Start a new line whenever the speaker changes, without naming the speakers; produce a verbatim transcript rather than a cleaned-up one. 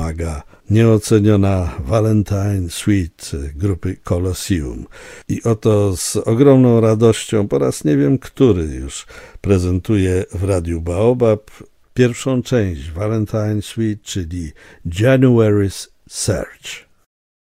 pomaga nieoceniona Valentine Suite grupy Colosseum. I oto z ogromną radością po raz nie wiem który już prezentuję w Radiu Baobab pierwszą część Valentine Suite, czyli January's Search.